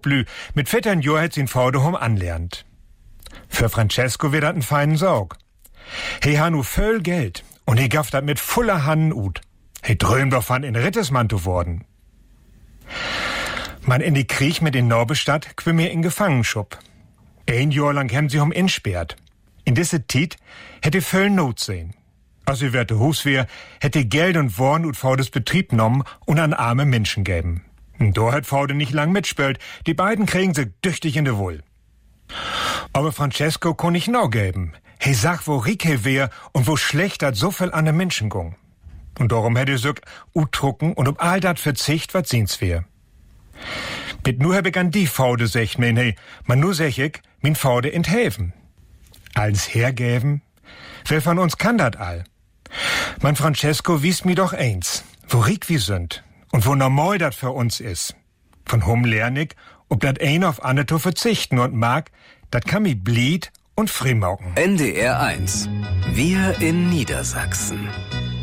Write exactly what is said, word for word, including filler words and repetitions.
blü. Mit vierzehn Jahr hat sie in Vorderhom anlernt. Für Francesco wird dat ein feinen Sorg. He ha nu voll Geld und he gaff dat mit voller Hannen ut. He drömt doch von in Rittesmann zu worden. Man in die Krieg mit in Norbestadt quim mir in Gefangenschub. Ein Jahr lang hem sie hum insperrt. In diese Tit hätte voll Not sehen. Als sie werte Huswehr hätte Geld und Worn ut Faudes Betrieb nommen und an arme Menschen geben. Und da hat Faude nicht lang mitspielt. Die beiden kriegen sie düchtig in de Wohl. Aber Francesco kon nicht nau geben. He sag, wo riek he wär und wo schlecht dat so viel an de Menschen gung. Und darum hätte sie utrucken und um all dat verzicht, wat sind's wär. Mit nur hab ich an die Faude secht men he, man nur sech ich, min Faude enthäven. Alles hergäben? Wer von uns kann dat all? Mein Francesco wies mi doch eins, wo riek wie sind und wo normal dat für uns is. Von hum lern ich, ob dat ein auf andere to verzichten und mag, dat kann mi blied und frimauken. N D R eins. Wir in Niedersachsen.